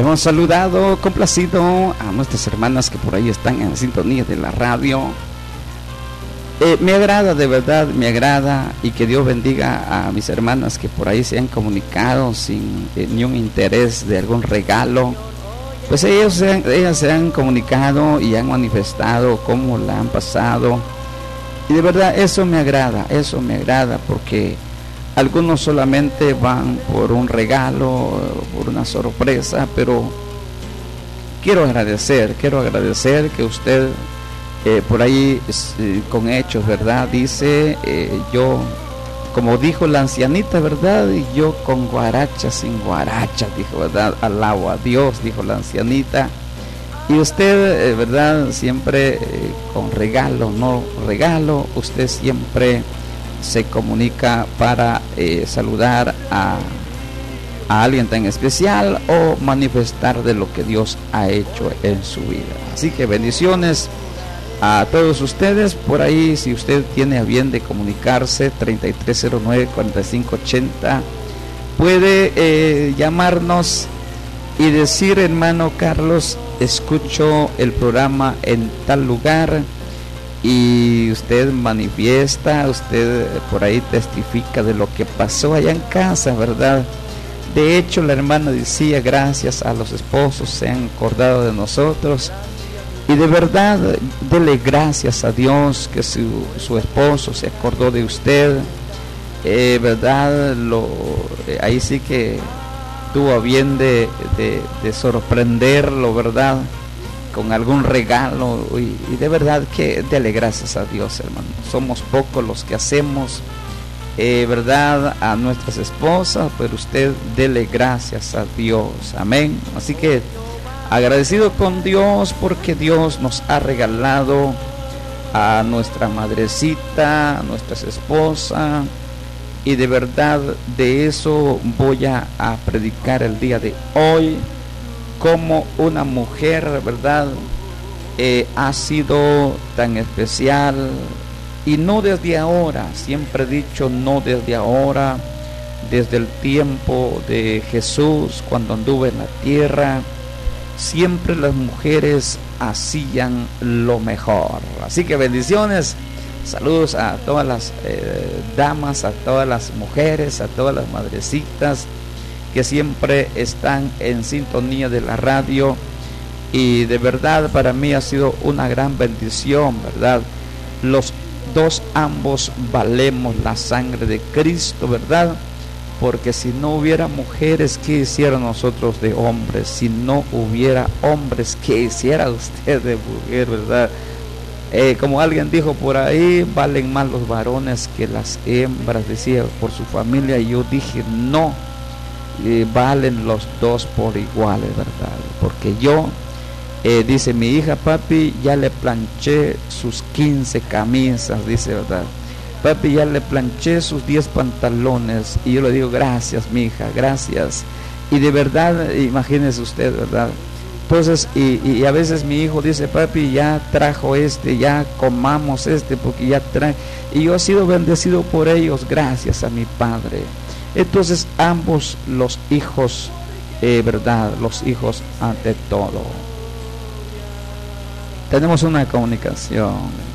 Hemos saludado, complacido a nuestras hermanas que por ahí están en la sintonía de la radio. Me agrada, de verdad, me agrada, y que Dios bendiga a mis hermanas que por ahí se han comunicado sin ni un interés de algún regalo. Pues ellas se han comunicado y han manifestado cómo la han pasado. Y de verdad eso me agrada, porque algunos solamente van por un regalo, por una sorpresa, pero quiero agradecer que usted por ahí con hechos, ¿verdad? Dice, yo, como dijo la ancianita, ¿verdad? Y yo con guaracha, sin guaracha, dijo, ¿verdad? Alabo a Dios, dijo la ancianita. Y usted, ¿verdad? Siempre con regalo, no regalo, usted siempre se comunica para saludar a alguien tan especial o manifestar de lo que Dios ha hecho en su vida. Así que bendiciones a todos ustedes. Por ahí, si usted tiene a bien de comunicarse, 3309-4580, puede llamarnos y decir: hermano Carlos, escucho el programa en tal lugar, y usted manifiesta, usted por ahí testifica de lo que pasó allá en casa, ¿verdad? De hecho, la hermana decía: gracias a los esposos se han acordado de nosotros. Y de verdad, dele gracias a Dios que su esposo se acordó de usted, ¿verdad? Ahí sí que tuvo a bien de sorprenderlo, ¿verdad? Con algún regalo, y de verdad que dele gracias a Dios, hermano. Somos pocos los que hacemos, ¿verdad?, a nuestras esposas, pero usted dele gracias a Dios, amén. Así que agradecido con Dios porque Dios nos ha regalado a nuestra madrecita, a nuestras esposas, y de verdad de eso voy a predicar el día de hoy. Como una mujer, ¿verdad?, ha sido tan especial, y no desde ahora, siempre he dicho, no desde ahora, desde el tiempo de Jesús, cuando anduvo en la tierra, siempre las mujeres hacían lo mejor. Así que bendiciones, saludos a todas las damas, a todas las mujeres, a todas las madrecitas que siempre están en sintonía de la radio, y de verdad para mí ha sido una gran bendición, ¿verdad? Los dos, ambos valemos la sangre de Cristo, ¿verdad? Porque si no hubiera mujeres, ¿qué hiciera nosotros de hombres? Si no hubiera hombres, ¿qué hiciera usted de mujer, verdad? Como alguien dijo por ahí, valen más los varones que las hembras, decía, por su familia. Y yo dije, no, valen los dos por iguales, ¿verdad? Porque yo, dice mi hija: papi, ya le planché sus 15 camisas, dice, ¿verdad? Papi, ya le planché sus 10 pantalones. Y yo le digo: gracias, mi hija, gracias. Y de verdad, imagínese usted, ¿verdad? Entonces, y a veces mi hijo dice: papi, ya trajo ya comamos porque ya trae. Y yo he sido bendecido por ellos, gracias a mi padre. Entonces, ambos los hijos, ¿verdad? Los hijos ante todo. Tenemos una comunicación.